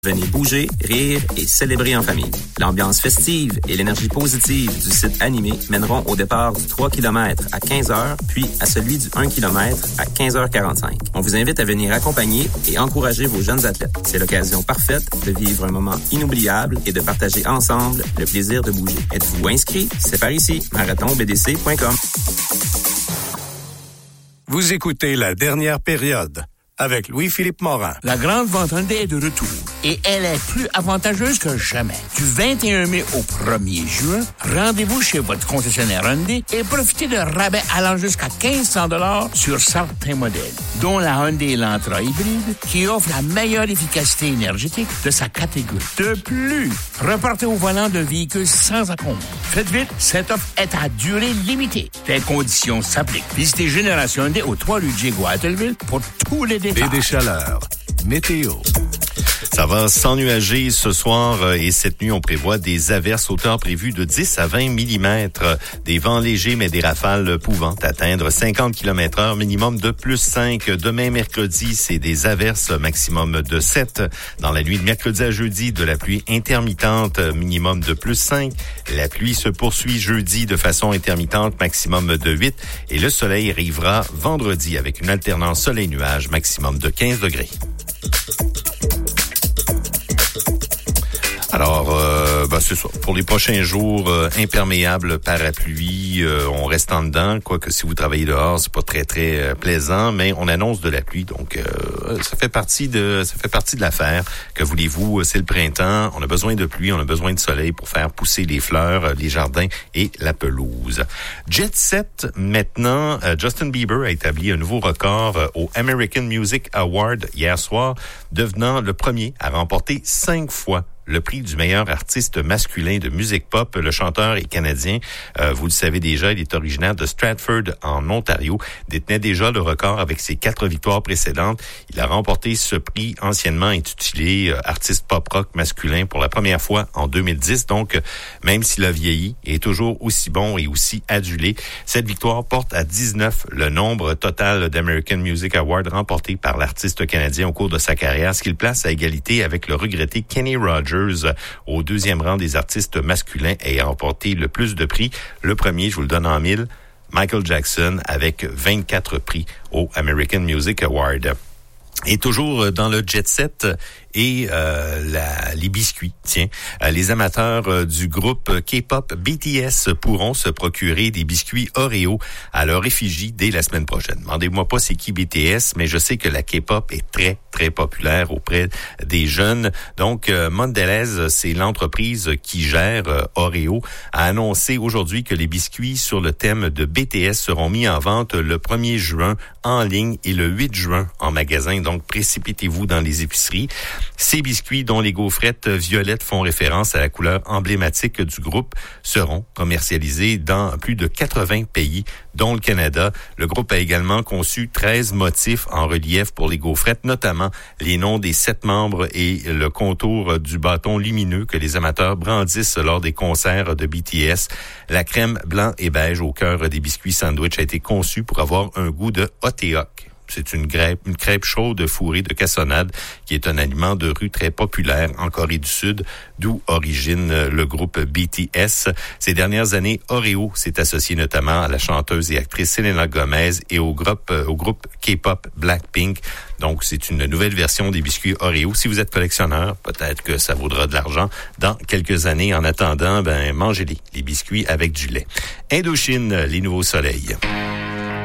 Venez bouger, rire et célébrer en famille. L'ambiance festive et l'énergie positive du site animé mèneront au départ du 3 km à 15h, puis à celui du 1 km à 15h45. On vous invite à venir accompagner et encourager vos jeunes athlètes. C'est l'occasion parfaite de vivre un moment inoubliable et de partager ensemble le plaisir de bouger. Êtes-vous inscrit? C'est par ici, marathonbdc.com. Vous écoutez La Dernière Période avec Louis-Philippe Morin. La grande vente Hyundai est de retour et elle est plus avantageuse que jamais. Du 21 mai au 1er juin, rendez-vous chez votre concessionnaire Hyundai et profitez de rabais allant jusqu'à 1500 $ sur certains modèles, dont la Hyundai Elantra hybride qui offre la meilleure efficacité énergétique de sa catégorie. De plus, repartez au volant d'un véhicule sans encombre. Faites vite, cette offre est à durée limitée. Les conditions s'appliquent. Visitez Génération Hyundai au 3 rue Diego à Attelville pour tous les détails. Et des chaleurs. Météo. Ça va s'ennuager ce soir et cette nuit, on prévoit des averses hauteur prévues de 10 à 20 mm. Des vents légers, mais des rafales pouvant atteindre 50 km/h, minimum de plus 5. Demain, mercredi, c'est des averses, maximum de 7. Dans la nuit de mercredi à jeudi, de la pluie intermittente, minimum de plus 5. La pluie se poursuit jeudi de façon intermittente, maximum de 8. Et le soleil arrivera vendredi avec une alternance soleil-nuage, maximum de 15 degrés. Alors, c'est ça. Pour les prochains jours, imperméable parapluie, on reste en dedans. Quoique si vous travaillez dehors, c'est pas très très plaisant, mais on annonce de la pluie, donc ça fait partie de l'affaire. Que voulez-vous, c'est le printemps. On a besoin de pluie, on a besoin de soleil pour faire pousser les fleurs, les jardins et la pelouse. Jet Set, maintenant, Justin Bieber a établi un nouveau record au American Music Award hier soir, devenant le premier à remporter 5 fois le prix du meilleur artiste masculin de musique pop. Le chanteur est canadien. Vous le savez déjà, il est originaire de Stratford, en Ontario. Détenait déjà le record avec ses 4 victoires précédentes. Il a remporté ce prix anciennement intitulé artiste pop-rock masculin pour la première fois en 2010. Donc, même s'il a vieilli, il est toujours aussi bon et aussi adulé. Cette victoire porte à 19 le nombre total d'American Music Awards remportés par l'artiste canadien au cours de sa carrière, ce qui le place à égalité avec le regretté Kenny Rogers au 2e rang des artistes masculins ayant remporté le plus de prix. Le premier, je vous le donne en 1000, Michael Jackson avec 24 prix au American Music Award. Et toujours dans le jet set et les biscuits. Tiens, les amateurs du groupe K-pop BTS pourront se procurer des biscuits Oreo à leur effigie dès la semaine prochaine. Demandez-moi pas c'est qui BTS, mais je sais que la K-pop est très très populaire auprès des jeunes. Donc Mondelez, c'est l'entreprise qui gère Oreo, a annoncé aujourd'hui que les biscuits sur le thème de BTS seront mis en vente le 1er juin en ligne et le 8 juin en magasin. Donc précipitez-vous dans les épiceries. Ces biscuits, dont les gaufrettes violettes font référence à la couleur emblématique du groupe, seront commercialisés dans plus de 80 pays, dont le Canada. Le groupe a également conçu 13 motifs en relief pour les gaufrettes, notamment les noms des 7 membres et le contour du bâton lumineux que les amateurs brandissent lors des concerts de BTS. La crème blanc et beige au cœur des biscuits sandwich a été conçue pour avoir un goût de hot et hoc. C'est une crêpe chaude fourrée de cassonade qui est un aliment de rue très populaire en Corée du Sud, d'où origine le groupe BTS. Ces dernières années, Oreo s'est associé notamment à la chanteuse et actrice Selena Gomez et au groupe K-pop Blackpink. Donc, c'est une nouvelle version des biscuits Oreo. Si vous êtes collectionneur, peut-être que ça vaudra de l'argent dans quelques années. En attendant, mangez-les, les biscuits avec du lait. Indochine, les nouveaux soleils.